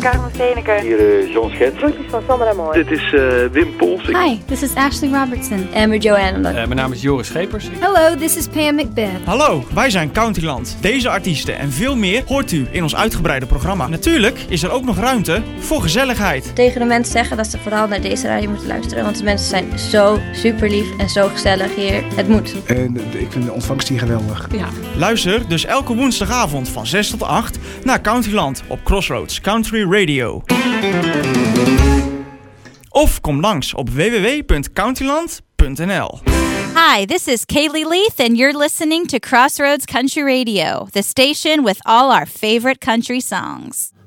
Karen van Steeneke. Hier John Schets. Groetjes van Sandra Mooi. Dit is Wim Pols. Hi, this is Ashley Robertson. En met Joanne. Mijn naam is Joris Schepers. Hello, this is Pam Macbeth. Hallo, wij zijn Countyland. Deze artiesten en veel meer hoort u in ons uitgebreide programma. Natuurlijk is er ook nog ruimte voor gezelligheid. Tegen de mensen zeggen dat ze vooral naar deze radio moeten luisteren. Want de mensen zijn zo super lief en zo gezellig hier. Het moet. En ik vind de ontvangst hier geweldig. Ja. Luister dus elke woensdagavond van 6 tot 8 naar Countyland op Crossroads Country Radio. Of kom langs op www.countyland.nl. Hi, this is Kaylee Leith and you're listening to Crossroads Country Radio, the station with all our favorite country songs.